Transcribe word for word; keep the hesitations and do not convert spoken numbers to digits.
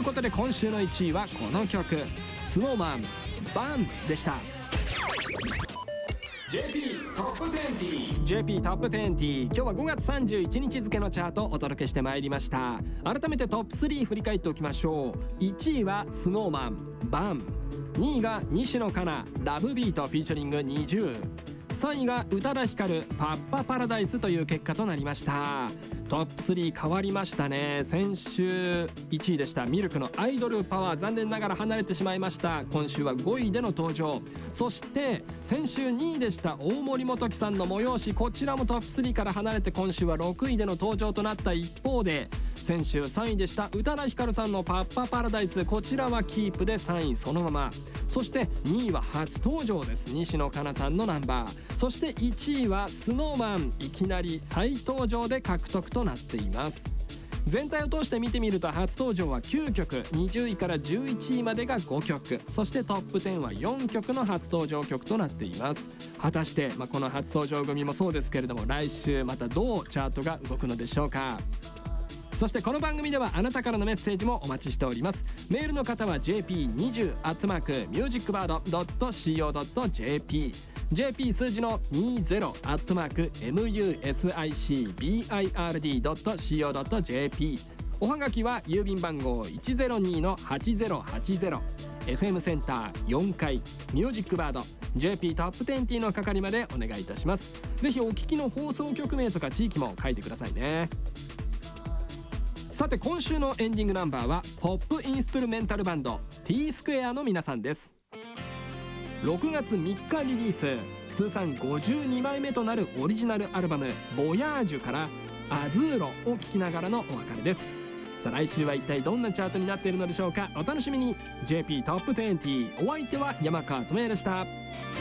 いうことで今週のいちいはこの曲、スノーマンバンでした。 ジェーピー トップにじゅう ジェーピー トップにじゅう、今日はごがつさんじゅういちにち付のチャートをお届けしてまいりました。改めてトップスリー振り返っておきましょう。いちいはスノーマンバン、にいが西野カナラブビートフィーチャリングにじゅう、さんいが宇多田ヒカルパッパパラダイスという結果となりました。トップスリー変わりましたね。先週いちいでしたミルクのアイドルパワー、残念ながら離れてしまいました。今週はごいでの登場。そして先週にいでした大森元樹さんの催し、こちらもトップスリーから離れて今週はろくいでの登場となった一方で、先週さんいでした宇多田ヒカルさんのパッパパラダイス、こちらはキープでさんいそのまま。そしてにいは初登場です、西野カナさんのナンバー。そしていちいはスノーマン、いきなり再登場で獲得となっています。全体を通して見てみると初登場はきゅうきょく、にじゅういからじゅういちいまでがごきょく、そしてトップじゅうはよんきょくの初登場曲となっています。果たして、まあ、この初登場組もそうですけれども、来週またどうチャートが動くのでしょうか。そしてこの番組ではあなたからのメッセージもお待ちしております。メールの方は ジェーピーにじゅう アットマークミュージックバード ドット シーオー ドット ジェーピー、 ジェーピー 数字のにじゅう アットマーク ミュージックバード ドット シーオー ドット ジェーピー、 おはがきは郵便番号 いちゼロにのはちゼロはちゼロ、 エフエム センターよんかいミュージックバード ジェーピー トップにじゅうの係までお願いいたします。ぜひお聞きの放送局名とか地域も書いてくださいね。さて今週のエンディングナンバーはポップインストゥルメンタルバンド T スクエアの皆さんです。ろくがつみっかリリース、通算ごじゅうにまいめとなるオリジナルアルバムボヤージュからアズーロを聴きながらのお別れです。さあ来週は一体どんなチャートになっているのでしょうか。お楽しみに。 ジェーピー トップにじゅう、お相手は山川智也でした。